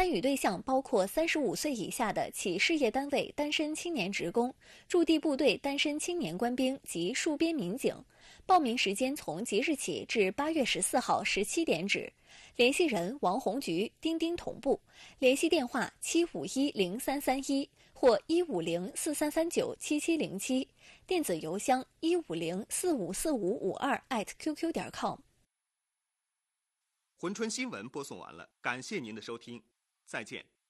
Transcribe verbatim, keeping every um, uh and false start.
参与对象包括三十五岁以下的企事业单位单身青年职工、驻地部队单身青年官兵及戍边民警。报名时间从即日起至八月十四号十七点止。联系人王红菊，钉钉同步。联系电话七五一零三三一或一五零四三三九七七零七，电子邮箱一五零四五四五五二 at qq 点 com。 珲春新闻播送完了，感谢您的收听，再见。